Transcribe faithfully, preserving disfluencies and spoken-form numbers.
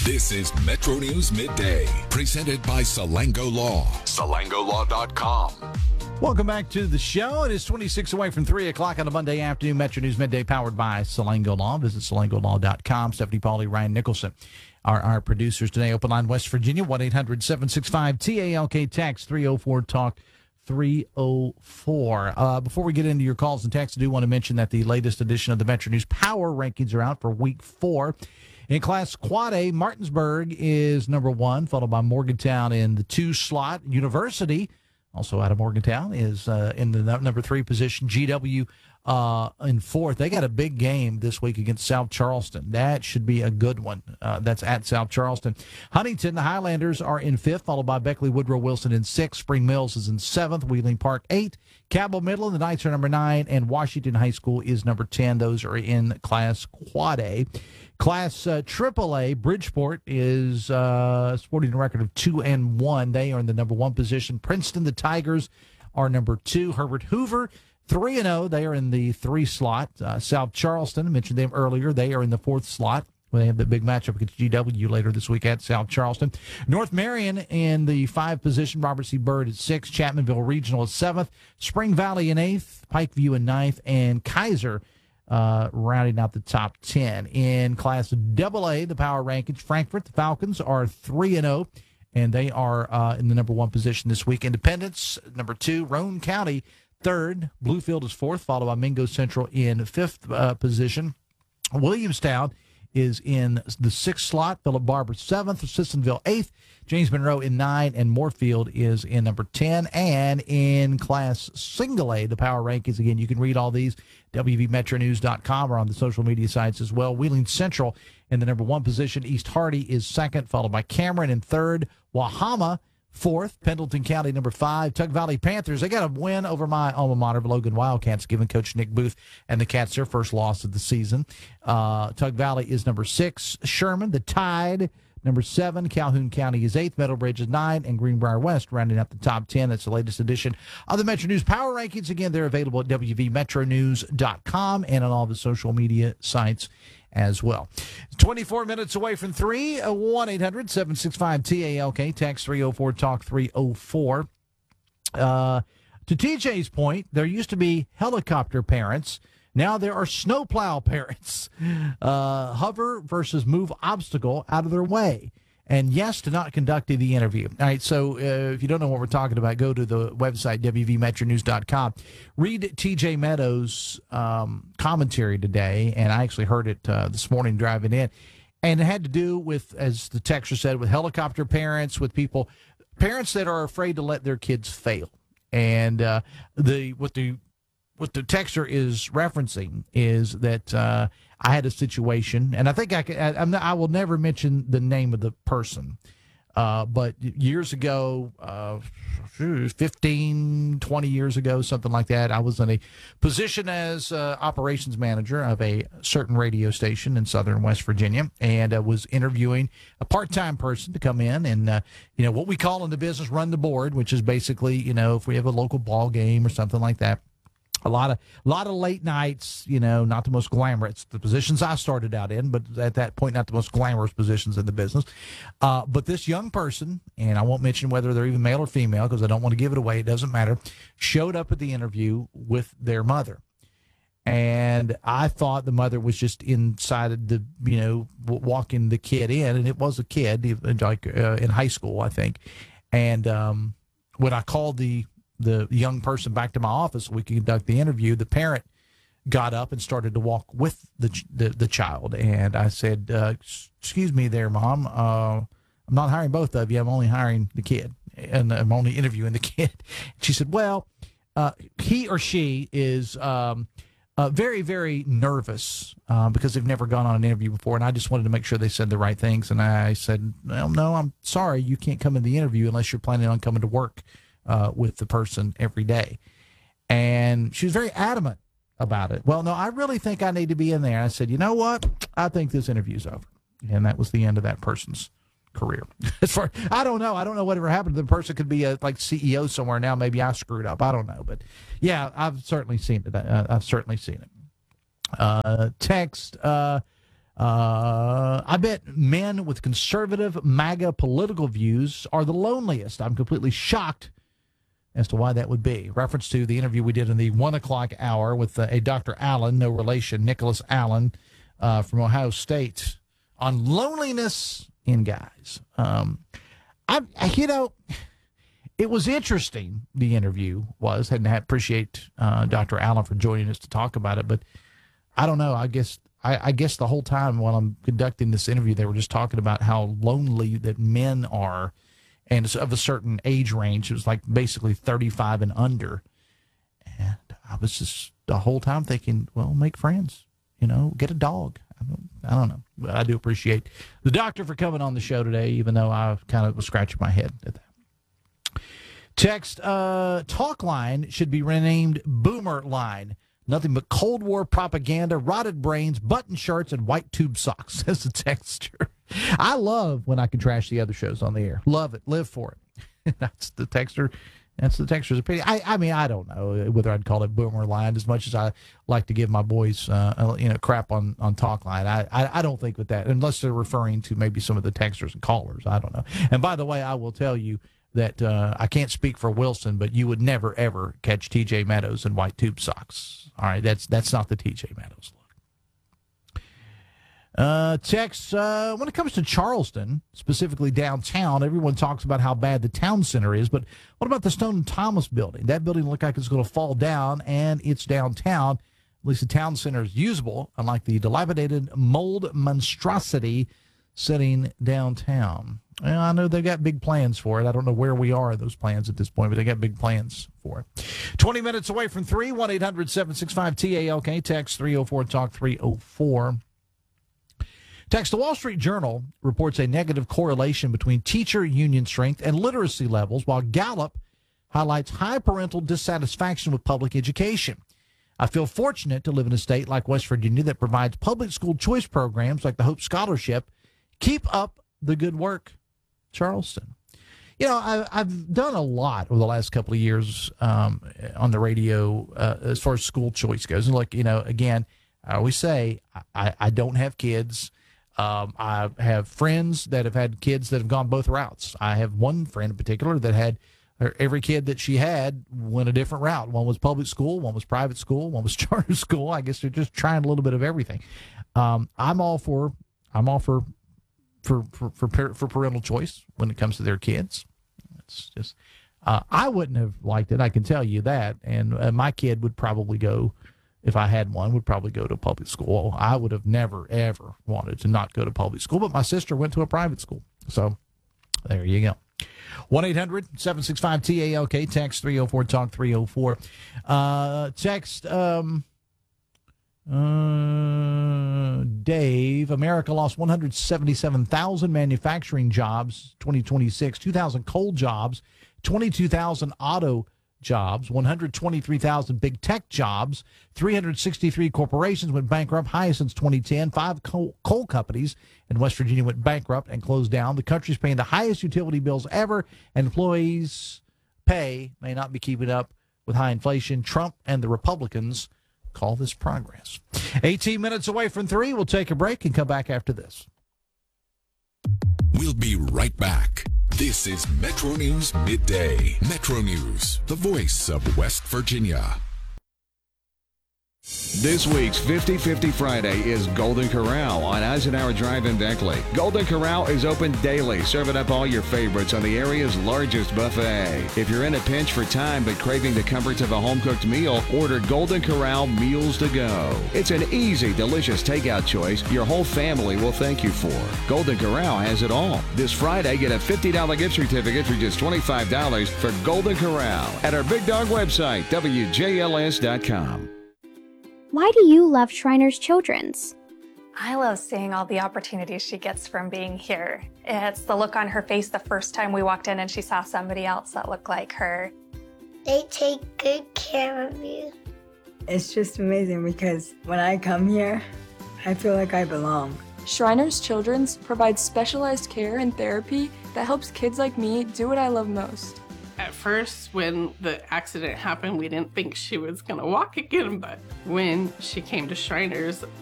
This is Metro News Midday, presented by Salango Law. Salango Law dot com. Welcome back to the show. It is twenty-six away from three o'clock on a Monday afternoon. Metro News Midday powered by Salango Law. Visit Salango Law dot com. Stephanie Pauly, Ryan Nicholson are our producers today. Open line West Virginia, one eight hundred seven six five T A L K. Text three oh four talk three oh four. Uh, before we get into your calls and texts, I do want to mention that the latest edition of the Metro News Power Rankings are out for week four. In Class Quad A, Martinsburg is number one, followed by Morgantown in the two slot. University, also out of Morgantown, is uh, in the number three position. G W uh, in fourth. They got a big game this week against South Charleston. That should be a good one. Uh, that's at South Charleston. Huntington, the Highlanders, are in fifth, followed by Beckley Woodrow Wilson in sixth. Spring Mills is in seventh. Wheeling Park, eight. Cabell Midland, the Knights are number nine. And Washington High School is number ten. Those are in Class Quad A. Class uh, triple A, Bridgeport is uh, sporting a record of two and one. They are in the number one position. Princeton, the Tigers, are number two. Herbert Hoover, three and oh. They are in the three slot. Uh, South Charleston, I mentioned them earlier. They are in the fourth slot. They have the big matchup against G W later this week at South Charleston. North Marion in the five position. Robert C. Byrd at six. Chapmanville Regional at seventh. Spring Valley in eighth. Pikeview in ninth. And Kaiser Uh, rounding out the top ten. In Class double A, the power rankings, Frankfort, the Falcons are three and oh, and they are uh, in the number one position this week. Independence, number two. Roane County, third. Bluefield is fourth, followed by Mingo Central in fifth uh, position. Williamstown is in the sixth slot. Philip Barber, seventh. Sissonville, eighth. James Monroe in nine, and Moorfield is in number ten. And in Class Single A, the power rankings, again, you can read all these, W V Metro News dot com or on the social media sites as well. Wheeling Central in the number one position. East Hardy is second, followed by Cameron in third. Wahama, fourth. Pendleton County, number five. Tug Valley Panthers, they got a win over my alma mater, Logan Wildcats, giving Coach Nick Booth and the Cats their first loss of the season. Uh, Tug Valley is number six. Sherman, the Tide, number seven. Calhoun County is eighth. Meadowbridge is nine. And Greenbrier West rounding out the top ten. That's the latest edition of the Metro News Power Rankings. Again, they're available at W V Metro News dot com and on all the social media sites as well. twenty-four minutes away from three. one eight hundred seven six five T A L K. Text three oh four talk three oh four. Uh, to T J's point, there used to be helicopter parents. Now there are snowplow parents. Uh, hover versus move obstacle out of their way. And yes, to not conduct the interview. All right, so uh, if you don't know what we're talking about, go to the website, W V Metro News dot com. Read T J Meadows' um, commentary today, and I actually heard it uh, this morning driving in. And it had to do with, as the texter said, with helicopter parents, with people, parents that are afraid to let their kids fail. And uh, the what the What the texter is referencing is that uh, I had a situation, and I think I, can, I, I'm not, I will never mention the name of the person, uh, but years ago, uh, fifteen, twenty years ago, something like that, I was in a position as uh, operations manager of a certain radio station in southern West Virginia, and uh, was interviewing a part-time person to come in and, uh, you know, what we call in the business, run the board, which is basically, you know, if we have a local ball game or something like that. A lot of a lot of late nights, you know, not the most glamorous, the positions I started out in, but at that point, not the most glamorous positions in the business. Uh, but this young person, and I won't mention whether they're even male or female because I don't want to give it away, it doesn't matter, showed up at the interview with their mother. And I thought the mother was just inside the, you know, walking the kid in, and it was a kid, like uh, in high school, I think. And um, when I called the the young person back to my office so we could conduct the interview, the parent got up and started to walk with the the, the child. And I said, uh, excuse me there, Mom. Uh, I'm not hiring both of you. I'm only hiring the kid, and I'm only interviewing the kid. She said, well, uh, he or she is um, uh, very, very nervous uh, because they've never gone on an interview before, and I just wanted to make sure they said the right things. And I said, well, no, I'm sorry. You can't come in the interview unless you're planning on coming to work Uh, with the person every day. And she was very adamant about it. Well, no, I really think I need to be in there. I said, you know what? I think this interview's over. And that was the end of that person's career. As far, I don't know. I don't know whatever happened. The person could be a like C E O somewhere now. Maybe I screwed up. I don't know. But yeah, I've certainly seen it. Uh, I've certainly seen it. Uh, text, uh, Uh, I bet men with conservative MAGA political views are the loneliest. I'm completely shocked as to why that would be. Reference to the interview we did in the one o'clock hour with uh, a Doctor Allen, no relation, Nicholas Allen uh, from Ohio State, on loneliness in guys. Um, I, you know, it was interesting, the interview was, and I appreciate uh, Doctor Allen for joining us to talk about it, but I don't know, I guess I, I guess the whole time while I'm conducting this interview, they were just talking about how lonely that men are, and it's of a certain age range. It was like basically thirty-five and under. And I was just the whole time thinking, well, make friends, you know, get a dog. I don't, I don't know. But I do appreciate the doctor for coming on the show today, even though I kind of was scratching my head at that. Text, uh, talk line should be renamed Boomer Line. Nothing but Cold War propaganda, rotted brains, button shirts, and white tube socks, says the texter. I love when I can trash the other shows on the air. Love it. Live for it. That's the texter. That's the texter's opinion. I, I mean, I don't know whether I'd call it Boomer Line as much as I like to give my boys, uh, you know, crap on, on Talk Line. I, I, I don't think with that, unless they're referring to maybe some of the texters and callers. I don't know. And by the way, I will tell you that uh, I can't speak for Wilson, but you would never, ever catch T J Meadows in white tube socks. All right, that's that's not the T J Meadows look. Uh, text, uh, when it comes to Charleston, specifically downtown, everyone talks about how bad the town center is, but what about the Stone Thomas building? That building looks like it's going to fall down, and it's downtown. At least the town center is usable, unlike the dilapidated mold monstrosity sitting downtown. Well, I know they've got big plans for it. I don't know where we are in those plans at this point, but they got big plans for it. twenty minutes away from three, one eight hundred seven six five T A L K, text three oh four talk three oh four. Text, the Wall Street Journal reports a negative correlation between teacher union strength and literacy levels, while Gallup highlights high parental dissatisfaction with public education. I feel fortunate to live in a state like West Virginia that provides public school choice programs like the Hope Scholarship. Keep up the good work, Charleston. You know, I, I've done a lot over the last couple of years um, on the radio uh, as far as school choice goes. And look, you know, again, I always say I, I don't have kids. Um, I have friends that have had kids that have gone both routes. I have one friend in particular that had every kid that she had went a different route. One was public school, one was private school, one was charter school. I guess they're just trying a little bit of everything. Um, I'm all for, I'm all for, for, for, for, for parental choice when it comes to their kids. It's just, uh, I wouldn't have liked it. I can tell you that. And uh, my kid would probably go, if I had one, would probably go to public school. I would have never, ever wanted to not go to public school, but my sister went to a private school. So there you go. one eight hundred seven six five T A L K, text three oh four talk three oh four. Uh, text, um, uh, Dave, America lost one hundred seventy-seven thousand manufacturing jobs, twenty twenty-six, two thousand coal jobs, twenty-two thousand auto jobs, one hundred twenty-three thousand big tech jobs, three hundred sixty-three corporations went bankrupt, highest since twenty ten. Five coal, coal companies in West Virginia went bankrupt and closed down. The country's paying the highest utility bills ever, and employees' pay may not be keeping up with high inflation. Trump and the Republicans call this progress. eighteen minutes away from three. We'll take a break and come back after this. We'll be right back. This is Metro News Midday. Metro News, the voice of West Virginia. This week's fifty fifty Friday is Golden Corral on Eisenhower Drive in Beckley. Golden Corral is open daily, serving up all your favorites on the area's largest buffet. If you're in a pinch for time but craving the comforts of a home-cooked meal, order Golden Corral Meals to Go. It's an easy, delicious takeout choice your whole family will thank you for. Golden Corral has it all. This Friday, get a fifty dollars gift certificate for just twenty-five dollars for Golden Corral at our Big Dog website, W J L S dot com. Why do you love Shriners Children's? I love seeing all the opportunities she gets from being here. It's the look on her face the first time we walked in and she saw somebody else that looked like her. They take good care of you. It's just amazing because when I come here, I feel like I belong. Shriners Children's provides specialized care and therapy that helps kids like me do what I love most. At first, when the accident happened, we didn't think she was gonna walk again, but when she came to Shriners,